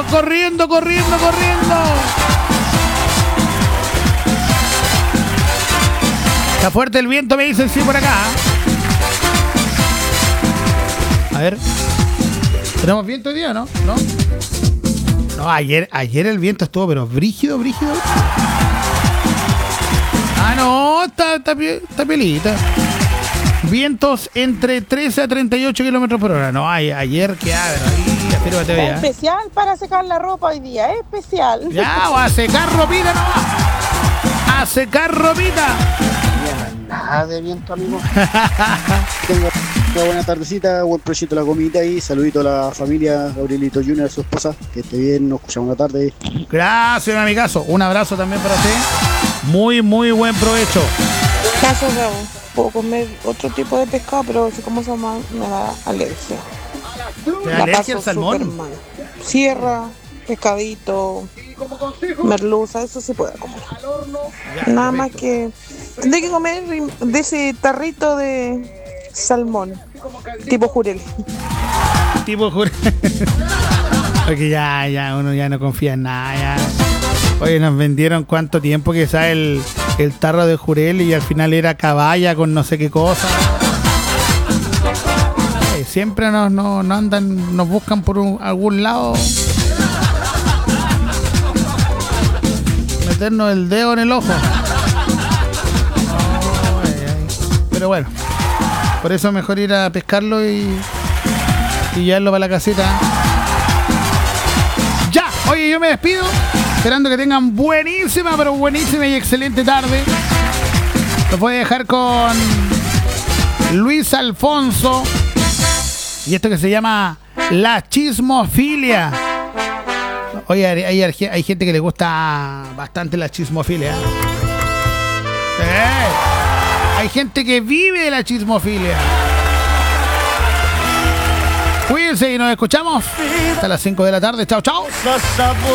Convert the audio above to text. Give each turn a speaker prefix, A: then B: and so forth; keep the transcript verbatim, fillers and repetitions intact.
A: Corriendo, corriendo, corriendo. Está fuerte el viento, me dicen, sí, por acá. A ver. ¿Tenemos viento hoy día, no? ¿No? No, ayer, ayer el viento estuvo, pero brígido, brígido. Ah, no, está, está, está pelita. Vientos entre trece a treinta y ocho kilómetros por hora. No, ay, ayer que a ver, ahí, espérate, vea.
B: Especial para secar la ropa hoy día, especial.
A: Ya, va a secar ropita nomás. A secar ropita.
C: Nada de viento, amigo. Tengo una buena tardecita, buen proyecto de la comida y saludito a la familia, Gabrielito Junior, a su esposa. Que esté bien, nos escuchamos la tarde.
A: Gracias, mi amigazo. Un abrazo también para usted. Muy, muy buen provecho.
B: Caso de puedo comer otro tipo de pescado, pero si como salmón me da alergia.
A: ¿Te da alergia al salmón?
B: Sierra, pescadito, merluza, eso sí puedo comer.
A: Ya,
B: Nada más
A: perfecto.
B: que tendré que comer de ese tarrito de salmón, tipo jurel.
A: Tipo jure. Porque ya, ya, uno ya no confía en nada. Ya. Oye, nos vendieron cuánto tiempo que sale el, el tarro de jurel y al final era caballa con no sé qué cosa. Eh, siempre nos, nos, nos andan, nos buscan por un, algún lado. Meternos el dedo en el ojo. Ay, ay. Pero bueno, por eso es mejor ir a pescarlo y, y llevarlo para la caseta. Ya, oye, yo me despido. Esperando que tengan buenísima, pero buenísima y excelente tarde. Los voy a dejar con Luis Alfonso. Y esto que se llama La Chismofilia. Oye, hay, hay, hay gente que le gusta bastante la chismofilia. Sí. Hay gente que vive la chismofilia. Cuídense y nos escuchamos hasta las cinco de la tarde. Chao, chao.